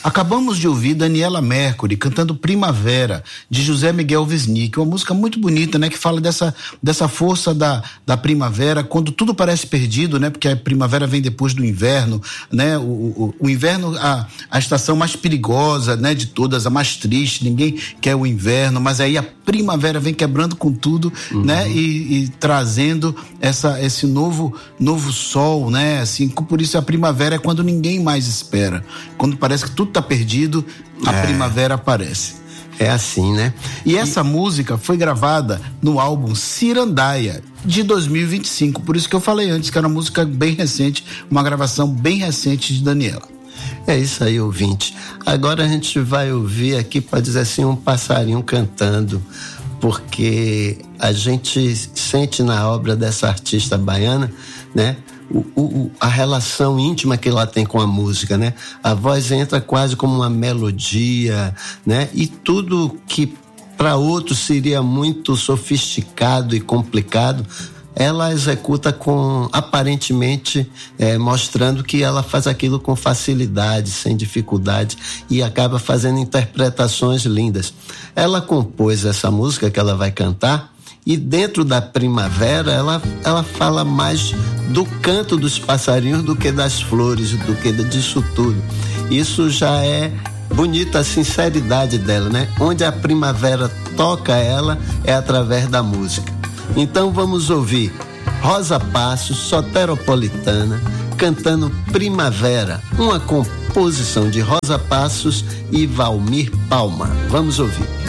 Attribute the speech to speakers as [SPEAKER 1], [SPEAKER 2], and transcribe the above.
[SPEAKER 1] Acabamos de ouvir Daniela Mercury cantando Primavera, de José Miguel Wisnik, uma música muito bonita, né? Que fala dessa força da primavera, quando tudo parece perdido, né? Porque a primavera vem depois do inverno, né? O inverno, a estação mais perigosa, né? De todas, a mais triste, ninguém quer o inverno, mas aí a primavera vem quebrando com tudo, né? E trazendo esse novo sol, né? Assim, por isso a primavera é quando ninguém mais espera, quando parece que tudo tá perdido, a primavera aparece.
[SPEAKER 2] É assim, né?
[SPEAKER 1] E essa música foi gravada no álbum Cirandaia, de 2025, por isso que eu falei antes que era uma música bem recente, uma gravação bem recente de Daniela.
[SPEAKER 2] É isso aí, ouvinte. Agora a gente vai ouvir aqui, para dizer assim, um passarinho cantando, porque a gente sente na obra dessa artista baiana, né? A relação íntima que ela tem com a música, né? A voz entra quase como uma melodia, né? E tudo que para outros seria muito sofisticado e complicado, ela executa com, aparentemente, mostrando que ela faz aquilo com facilidade, sem dificuldade, e acaba fazendo interpretações lindas. Ela compôs essa música que ela vai cantar, e dentro da primavera ela fala mais do canto dos passarinhos do que das flores, do que disso tudo. Isso já é bonita, a sinceridade dela, né? Onde a primavera toca ela é através da música. Então vamos ouvir Rosa Passos, Soteropolitana, cantando Primavera, uma composição de Rosa Passos e Valmir Palma. Vamos ouvir.